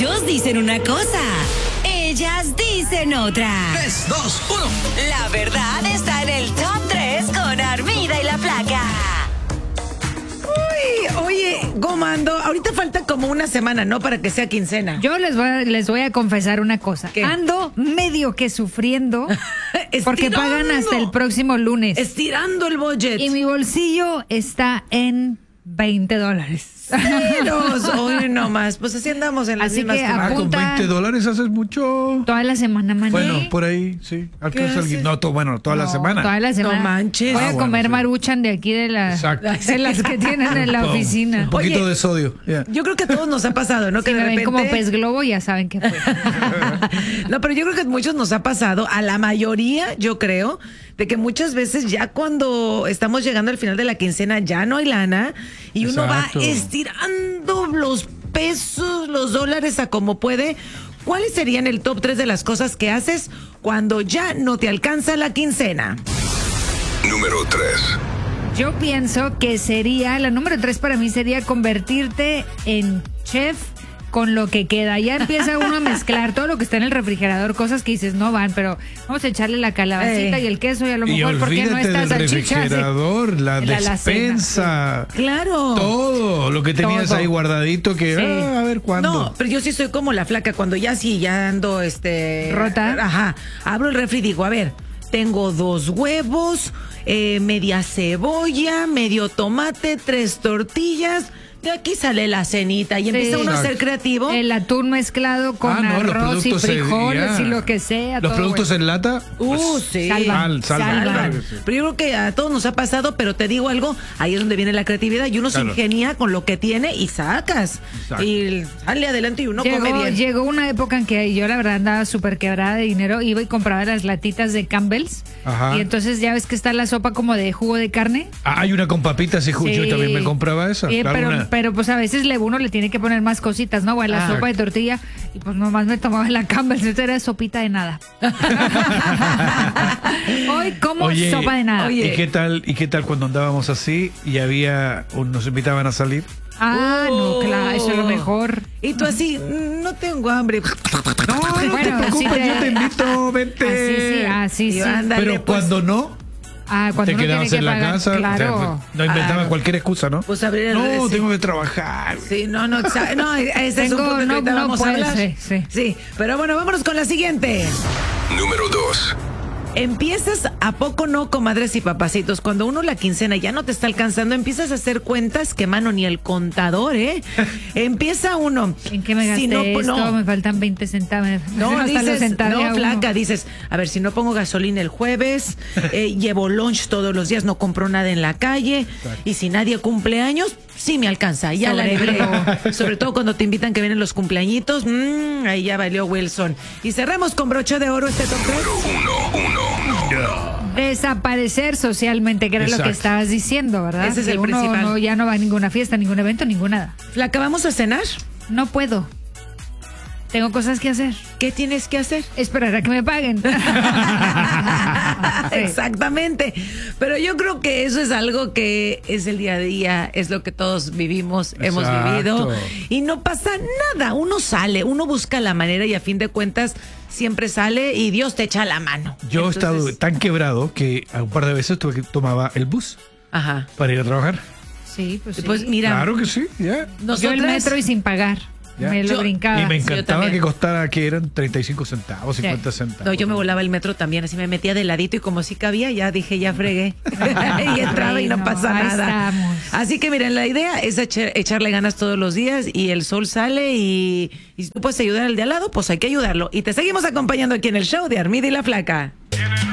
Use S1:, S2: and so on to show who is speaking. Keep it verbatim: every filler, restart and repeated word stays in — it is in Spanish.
S1: Ellos dicen una cosa, ellas dicen otra.
S2: Tres, dos, uno.
S1: La verdad está en el top tres con Armida y la Flaca.
S3: Uy, oye, Gomando, ahorita falta como una semana, ¿no? Para que sea quincena.
S4: Yo les voy a, les voy a confesar una cosa.
S3: ¿Qué?
S4: Ando medio que sufriendo porque pagan hasta el próximo lunes.
S3: Estirando el budget.
S4: Y mi bolsillo está en veinte dólares.
S3: Ceros. Hoy no más. Pues así andamos en las
S4: Así
S3: mismas
S4: que
S3: que-
S5: Ah, con
S4: apunta-
S5: veinte dólares haces mucho.
S4: Toda la semana, mané.
S5: Bueno, por ahí, sí. Alcanza
S3: haces?
S5: alguien. No, to- bueno, toda la
S4: No,
S5: semana.
S4: Toda la semana.
S3: No manches.
S4: Voy a
S5: Ah, bueno,
S4: comer
S5: sí.
S4: maruchan de aquí de, la,
S5: Exacto.
S4: de las que tienen en la
S5: Un
S4: oficina.
S5: poquito
S3: Oye,
S5: de sodio. ya.
S3: Yo creo que a todos nos ha pasado, ¿no?
S4: Si
S3: que de
S4: me ven
S3: repente...
S4: como pez globo, ya saben qué fue.
S3: No, pero yo creo que a muchos nos ha pasado, a la mayoría, yo creo, de que muchas veces ya cuando estamos llegando al final de la quincena ya no hay lana y uno
S5: Exacto.
S3: va estirando los pesos, los dólares a como puede. ¿Cuáles serían el top tres de las cosas que haces cuando ya no te alcanza la quincena?
S2: Número tres.
S4: Yo pienso que sería, la número tres para mí sería convertirte en chef con lo que queda. Ya empieza uno a mezclar todo lo que está en el refrigerador, cosas que dices no van, pero vamos a echarle la calabacita
S3: Eh.
S4: y el queso y a lo
S5: Y
S4: mejor, ¿por qué no
S5: olvídate
S4: estas
S5: del
S4: salchichas?
S5: refrigerador, la
S4: En la alacena,
S5: despensa,
S3: Claro.
S5: todo lo que tenías
S4: Todo.
S5: ahí guardadito que,
S4: Sí.
S5: ah, a ver cuándo.
S3: No, pero yo sí soy como la Flaca, cuando ya sí, ya ando, este...
S4: ¿Rota?
S3: Ajá, abro el refri y digo, a ver, tengo dos huevos, eh, media cebolla, medio tomate, tres tortillas, de aquí sale la cenita y empieza uno a ser
S5: Exacto.
S3: creativo.
S4: El atún mezclado con
S5: Ah, no, los
S4: arroz y
S5: productos, eh,
S4: frijoles
S5: ya.
S4: y lo que sea.
S5: Los
S4: todo
S5: productos
S4: bueno.
S5: en lata.
S3: Uh,
S5: pues,
S3: sí.
S4: salvan.
S5: Sal, salvan,
S4: Salvan.
S5: claro que sí.
S3: Pero yo creo que a todos nos ha pasado, pero te digo algo, ahí es donde viene la creatividad y uno se
S5: Claro.
S3: ingenia con lo que tiene y sacas.
S5: Exacto.
S3: Y sale adelante y uno come
S4: Llegó,
S3: bien.
S4: llegó una época en que yo la verdad andaba súper quebrada de dinero, iba y compraba las latitas de Campbell's.
S5: Ajá.
S4: Y entonces ya ves que está la sopa como de jugo de carne.
S5: Ah, hay una con papitas y jugo. Yo
S4: Sí.
S5: también me compraba esa.
S4: Sí,
S5: Claro,
S4: pero,
S5: una-
S4: pero pues a veces le, uno le tiene que poner más cositas, ¿no? O a la
S3: Ah.
S4: sopa de tortilla y pues nomás me tomaba la Campbell's, esto era sopita de nada. Hoy como
S5: Oye,
S4: sopa de nada.
S3: oye.
S5: ¿Y qué tal, y qué tal cuando andábamos así y había, o nos invitaban a salir?
S4: Ah, no, claro, eso es lo mejor.
S3: Y tú así, no tengo hambre.
S5: No, no
S4: Bueno,
S5: te preocupes,
S4: sí te-
S5: yo te invito, vente.
S4: Así sí, así
S3: Y
S4: sí.
S3: ándale,
S5: Pero
S3: pues.
S5: cuando no,
S4: Ah, cuando
S5: te
S4: uno
S5: quedabas
S4: tiene
S5: en
S4: que
S5: la
S4: pagar,
S5: casa,
S4: claro.
S5: o sea, no inventaban
S3: Ah.
S5: cualquier excusa, ¿no?
S3: Pues abrir el
S5: No,
S3: sí.
S5: tengo que trabajar.
S3: Sí, no, no, exa- no, ese es un
S4: Tengo-
S3: punto que
S4: no,
S3: ahorita
S4: no
S3: vamos a
S4: puede
S3: hablar.
S4: ser, sí.
S3: Sí, pero bueno, vámonos con la siguiente.
S2: Número dos.
S3: Empiezas, ¿a poco no, comadres y papacitos? Cuando uno la quincena ya no te está alcanzando, empiezas a hacer cuentas que, mano, ni el contador, ¿eh? Empieza uno.
S4: ¿En qué me gasté
S3: Si no,
S4: esto?
S3: no.
S4: Me faltan veinte centavos.
S3: No,
S4: Hasta lo
S3: dices,
S4: centavea
S3: no,
S4: uno.
S3: flaca, dices, a ver, si no pongo gasolina el jueves, eh, llevo lunch todos los días, no compro nada en la calle, y si nadie cumple años, sí me alcanza, ya la libré.
S4: Sobrevivo.
S3: Sobre todo cuando te invitan que vienen los cumpleañitos, mmm, ahí ya valió Wilson. Y cerramos con broche de oro este top tres.
S2: Número uno, uno.
S4: Desaparecer socialmente, que era lo
S5: Exacto.
S4: que estabas diciendo, ¿verdad?
S3: Ese es
S4: Que
S3: el
S4: uno
S3: principal.
S4: no- ya no va a ninguna fiesta, ningún evento, ningún nada.
S3: Flaca, ¿vamos a cenar?
S4: No puedo. Tengo cosas que hacer.
S3: ¿Qué tienes que hacer?
S4: Esperar a que me paguen. Sí.
S3: Exactamente. Pero yo creo que eso es algo que es el día a día, es lo que todos vivimos, hemos
S5: Exacto.
S3: vivido. Y no pasa nada. Uno sale, uno busca la manera y a fin de cuentas siempre sale y Dios te echa la mano.
S5: Yo he estado
S3: Entonces,
S5: tan quebrado que un par de veces tuve que tomaba el bus
S3: Ajá.
S5: para ir a trabajar.
S4: Sí, pues sí.
S3: Pues mira,
S5: Claro que sí, ya.
S3: nosotras,
S4: Yo el metro y sin pagar.
S5: Ya.
S4: Me lo
S3: Yo-
S4: brincaba.
S5: Y me
S3: sí, yo
S5: encantaba
S3: también.
S5: que costara que eran treinta y cinco centavos, cincuenta centavos.
S3: no, yo me volaba el metro también, así me metía de ladito y como sí cabía, ya dije, ya fregué. y entraba y no
S4: Bueno,
S3: pasa
S4: ahí
S3: nada.
S4: estamos.
S3: Así que miren, la idea es eche- echarle ganas todos los días y el sol sale y, y si tú puedes ayudar al de al lado, pues hay que ayudarlo. Y te seguimos acompañando aquí en el show de Armida y la Flaca.
S2: Tienen